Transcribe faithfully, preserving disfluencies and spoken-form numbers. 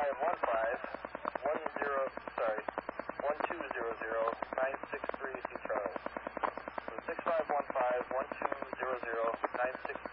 five one five one zero, sorry, one two zero zero nine six three, see Charlie. So six five one five one two zero zero nine six